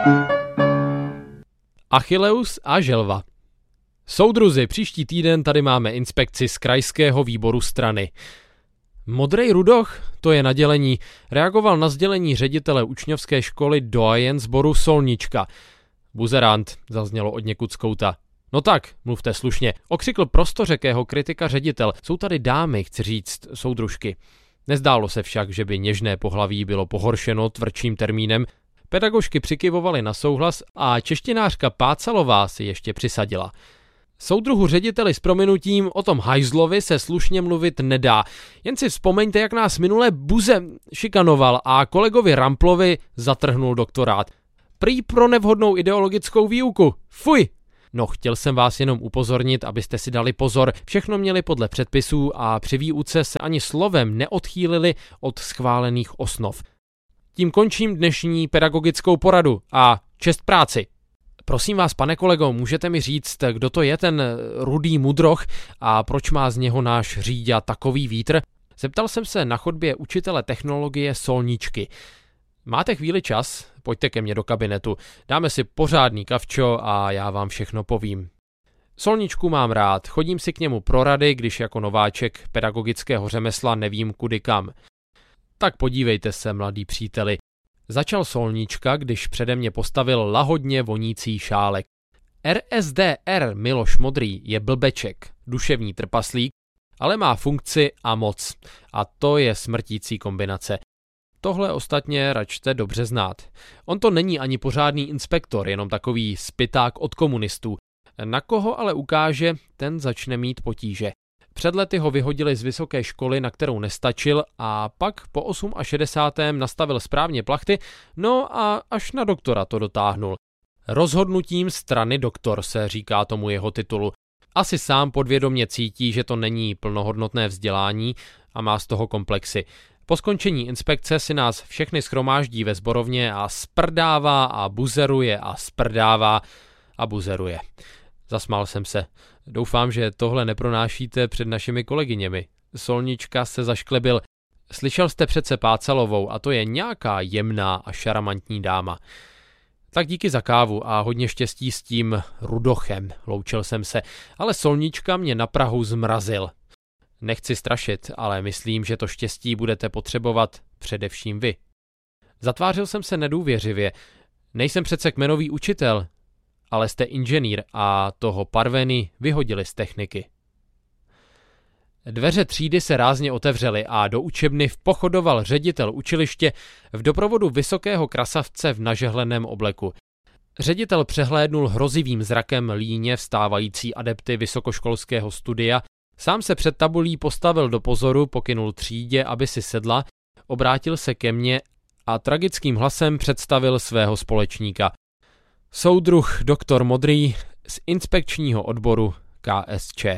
Achilleus a želva. Soudruzi, příští týden tady máme inspekci z krajského výboru strany. Modrej rudoch, to je na dělení, reagoval na sdělení ředitele učňovské školy doyen sboru Solnička. Buzerant, zaznělo odněkud z kouta. No tak, mluvte slušně, okřikl prostořekého kritika ředitel. Jsou tady dámy, chci říct, soudružky. Nezdálo se však, že by něžné pohlaví bylo pohoršeno tvrdším termínem. Pedagožky přikyvovaly na souhlas a češtinářka Pácalová si ještě přisadila. Soudruhu řediteli s prominutím, o tom hajzlovi se slušně mluvit nedá. Jen si vzpomeňte, jak nás minule Buze šikanoval a kolegovi Ramplovi zatrhnul doktorát. Prý pro nevhodnou ideologickou výuku. Fuj! No, chtěl jsem vás jenom upozornit, abyste si dali pozor. Všechno měli podle předpisů a při výuce se ani slovem neodchýlili od schválených osnov. Tím končím dnešní pedagogickou poradu a čest práci. Prosím vás, pane kolego, můžete mi říct, kdo to je ten rudý mudroch a proč má z něho náš říďa takový vítr? Zeptal jsem se na chodbě učitele technologie Solničky. Máte chvíli čas? Pojďte ke mně do kabinetu. Dáme si pořádný kavčo a já vám všechno povím. Solničku mám rád, chodím si k němu pro rady, když jako nováček pedagogického řemesla nevím kudy kam. Tak podívejte se, mladý příteli. Začal Solnička, když přede mě postavil lahodně vonící šálek. RSDR Miloš Modrý je blbeček, duševní trpaslík, ale má funkci a moc. A to je smrtící kombinace. Tohle ostatně račte dobře znát. On to není ani pořádný inspektor, jenom takový spyták od komunistů. Na koho ale ukáže, ten začne mít potíže. Před lety ho vyhodili z vysoké školy, na kterou nestačil, a pak po 68. nastavil správně plachty, no a až na doktora to dotáhnul. Rozhodnutím strany doktor se říká tomu jeho titulu. Asi sám podvědomě cítí, že to není plnohodnotné vzdělání a má z toho komplexy. Po skončení inspekce si nás všechny shromáždí ve sborovně a sprdává a buzeruje a sprdává a buzeruje. Zasmál jsem se. Doufám, že tohle nepronášíte před našimi kolegyněmi. Solnička se zašklebil. Slyšel jste přece Pácalovou a to je nějaká jemná a šarmantní dáma. Tak díky za kávu a hodně štěstí s tím rudochem, loučil jsem se, ale Solnička mě na prahu zmrazil. Nechci strašit, ale myslím, že to štěstí budete potřebovat především vy. Zatvářil jsem se nedůvěřivě. Nejsem přece kmenový učitel, ale jste inženýr a toho Parveny vyhodili z techniky. Dveře třídy se rázně otevřely a do učebny vpochodoval ředitel učiliště v doprovodu vysokého krasavce v nažehleném obleku. Ředitel přehlédnul hrozivým zrakem líně vstávající adepty vysokoškolského studia, sám se před tabulí postavil do pozoru, pokynul třídě, aby si sedla, obrátil se ke mně a tragickým hlasem představil svého společníka. Soudruh doktor Modrý z inspekčního odboru KSČ.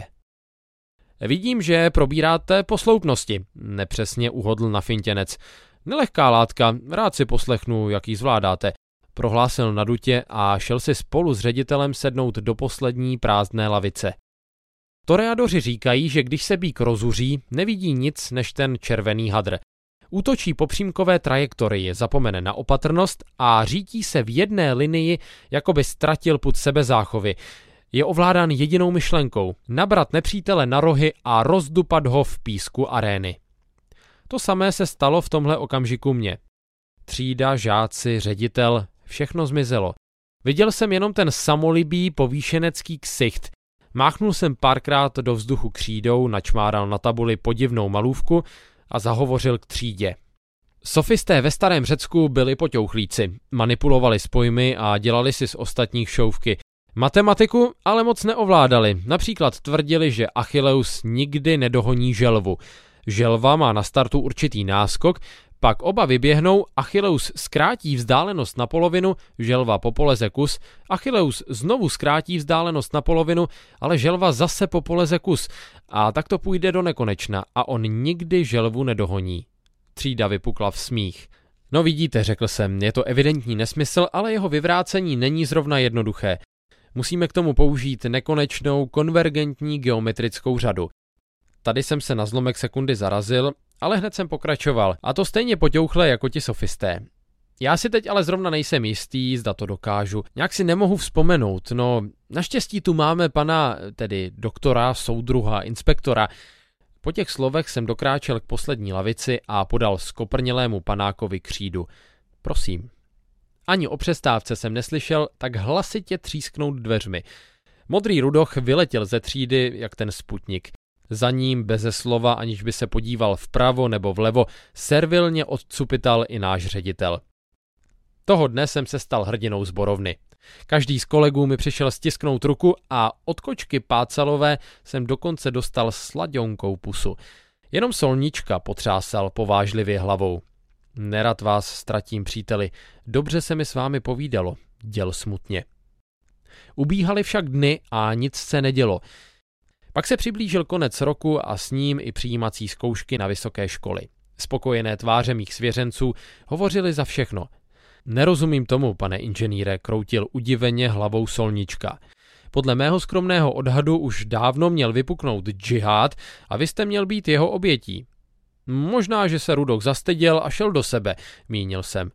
Vidím, že probíráte posloupnosti, nepřesně uhodl na fintěnec. Nelehká látka, rád si poslechnu, jak ji zvládáte, prohlásil nadutě a šel si spolu s ředitelem sednout do poslední prázdné lavice. Toreadoři říkají, že když se býk rozuří, nevidí nic než ten červený hadr. Útočí po přímkové trajektorii, zapomene na opatrnost a řítí se v jedné linii, jako by ztratil pud sebezáchovy. Je ovládán jedinou myšlenkou – nabrat nepřítele na rohy a rozdupat ho v písku arény. To samé se stalo v tomhle okamžiku mně. Třída, žáci, ředitel, všechno zmizelo. Viděl jsem jenom ten samolibý povýšenecký ksicht. Máchnul jsem párkrát do vzduchu křídou, načmáral na tabuli podivnou malůvku a zahovořil k třídě. Sofisté ve starém Řecku byli poťouchlíci, manipulovali s pojmy a dělali si z ostatních šouvky. Matematiku ale moc neovládali, například tvrdili, že Achilleus nikdy nedohoní želvu. Želva má na startu určitý náskok, pak oba vyběhnou, Achilleus zkrátí vzdálenost na polovinu, želva popoleze kus, Achilleus znovu zkrátí vzdálenost na polovinu, ale želva zase popoleze kus a tak to půjde do nekonečna a on nikdy želvu nedohoní. Třída vypukla v smích. No vidíte, řekl jsem, je to evidentní nesmysl, ale jeho vyvrácení není zrovna jednoduché. Musíme k tomu použít nekonečnou konvergentní geometrickou řadu. Tady jsem se na zlomek sekundy zarazil, ale hned jsem pokračoval, a to stejně poťouchle jako ti sofisté. Já si teď ale zrovna nejsem jistý, zda to dokážu. Nějak si nemohu vzpomenout. No, naštěstí tu máme pana, tedy doktora, soudruha, inspektora. Po těch slovech jsem dokráčel k poslední lavici a podal skoprnělému panákovi křídu. Prosím. Ani o přestávce jsem neslyšel tak hlasitě třísknout dveřmi. Modrý Rudoch vyletěl ze třídy jak ten Sputnik. Za ním beze slova, aniž by se podíval vpravo nebo vlevo, servilně odcupital i náš ředitel. Toho dne jsem se stal hrdinou sborovny. Každý z kolegů mi přišel stisknout ruku a od kočky Pácalové jsem dokonce dostal slaďonkou pusu. Jenom Solnička potřásal povážlivě hlavou. Nerad vás ztratím, příteli, dobře se mi s vámi povídalo, děl smutně. Ubíhaly však dny a nic se nedělo. Pak se přiblížil konec roku a s ním i přijímací zkoušky na vysoké školy. Spokojené tváře mých svěřenců hovořily za všechno. Nerozumím tomu, pane inženýre, kroutil udiveně hlavou Solnička. Podle mého skromného odhadu už dávno měl vypuknout džihád a vy jste měl být jeho obětí. Možná, že se Rudoch zastyděl a šel do sebe, mínil jsem.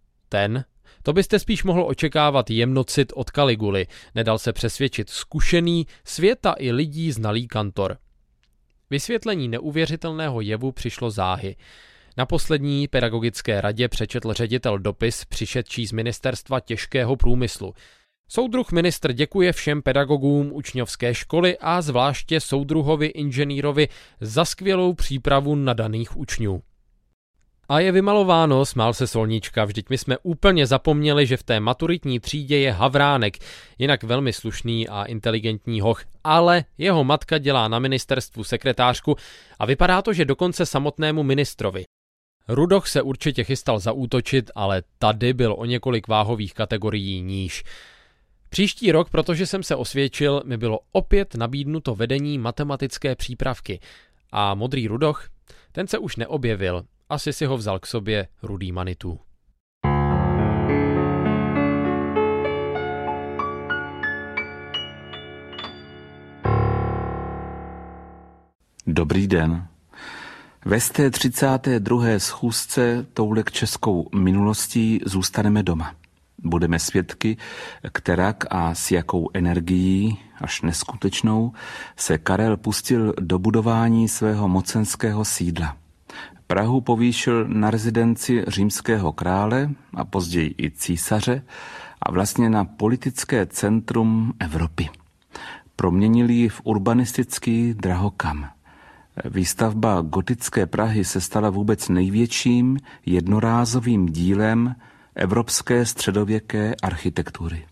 To byste spíš mohl očekávat jemnocit od Kaliguly, nedal se přesvědčit zkušený, světa i lidí znalý kantor. Vysvětlení neuvěřitelného jevu přišlo záhy. Na poslední pedagogické radě přečetl ředitel dopis přišedčí z ministerstva těžkého průmyslu. Soudruh ministr děkuje všem pedagogům učňovské školy a zvláště soudruhovi inženýrovi za skvělou přípravu nadaných učňů. A je vymalováno, smál se Solnička, vždyť my jsme úplně zapomněli, že v té maturitní třídě je Havránek, jinak velmi slušný a inteligentní hoch, ale jeho matka dělá na ministerstvu sekretářku a vypadá to, že dokonce samotnému ministrovi. Rudoch se určitě chystal zaútočit, ale tady byl o několik váhových kategorií níž. Příští rok, protože jsem se osvědčil, mi bylo opět nabídnuto vedení matematické přípravky. A modrý Rudoch, ten se už neobjevil, asi si ho vzal k sobě rudý Manitou. Dobrý den. Ve té 32. schůzce toulek českou minulostí zůstaneme doma. Budeme svědky, kterak a s jakou energií, až neskutečnou, se Karel pustil do budování svého mocenského sídla. Prahu povýšil na rezidenci římského krále a později i císaře a vlastně na politické centrum Evropy. Proměnil ji v urbanistický drahokam. Výstavba gotické Prahy se stala vůbec největším jednorázovým dílem evropské středověké architektury.